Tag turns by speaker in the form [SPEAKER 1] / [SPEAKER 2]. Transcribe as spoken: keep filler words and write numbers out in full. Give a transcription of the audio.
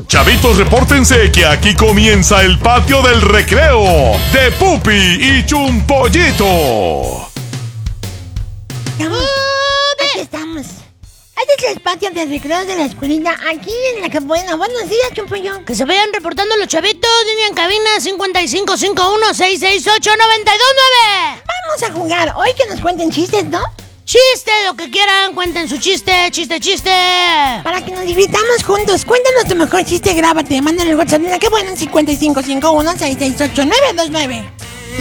[SPEAKER 1] Chavitos, repórtense que aquí comienza el patio del recreo de Pupi y Chumpollito.
[SPEAKER 2] Aquí estamos. Este es el patio del recreo de la escuelita, aquí en la Cabuena. Buenos días, Chumpollo.
[SPEAKER 3] Que se vayan reportando los chavitos, línea en cabina cincuenta y cinco cincuenta y uno, sesenta y ocho, noventa y dos nueve.
[SPEAKER 2] Vamos a jugar. Hoy que nos cuenten chistes, ¿no?
[SPEAKER 3] Chiste, lo que quieran, cuenten su chiste, chiste, chiste.
[SPEAKER 2] Para que nos divirtamos juntos, cuéntanos tu mejor chiste, grábate, mándale el WhatsApp en la Cabuena cincuenta y cinco cincuenta y uno, sesenta y ocho, noventa y dos nueve.